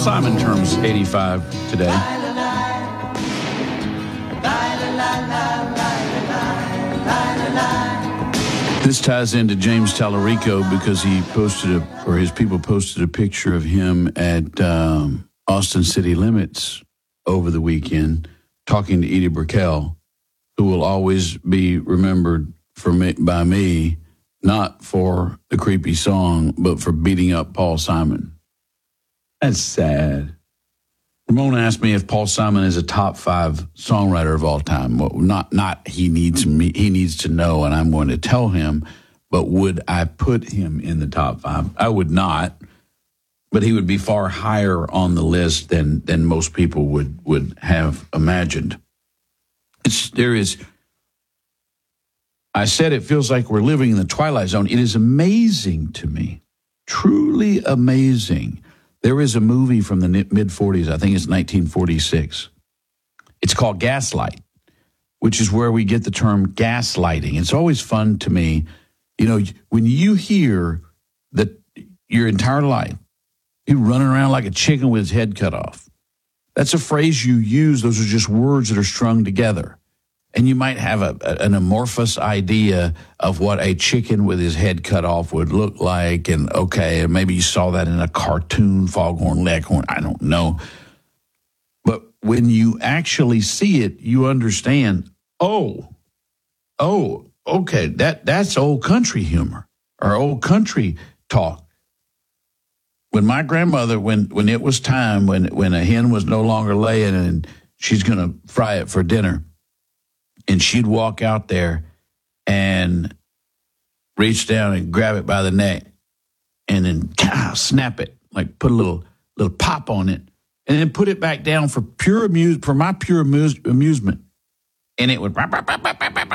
Simon turns 85 today. This ties into James Tallarico because his people posted a picture of him at Austin City Limits over the weekend talking to Edie Brickell, who will always be remembered by me, not for the creepy song, but for beating up Paul Simon. That's sad. Ramon asked me if Paul Simon is a top 5 songwriter of all time. Well, not he needs to know, and I'm going to tell him, but would I put him in the top 5? I would not, but he would be far higher on the list than most people would have imagined. I said it feels like we're living in the Twilight Zone. It is amazing to me, truly amazing. There is a movie from the mid-40s, I think it's 1946. It's called Gaslight, which is where we get the term gaslighting. It's always fun to me, when you hear that your entire life, you running around like a chicken with his head cut off. That's a phrase you use. Those are just words that are strung together. And you might have an amorphous idea of what a chicken with his head cut off would look like. And maybe you saw that in a cartoon, Foghorn Leghorn, I don't know. But when you actually see it, you understand, okay, that's old country humor or old country talk. When my grandmother, when it was time, when a hen was no longer laying and she's going to fry it for dinner, and she'd walk out there and reach down and grab it by the neck and then snap it, like put a little pop on it, and then put it back down for my pure amusement. And it would,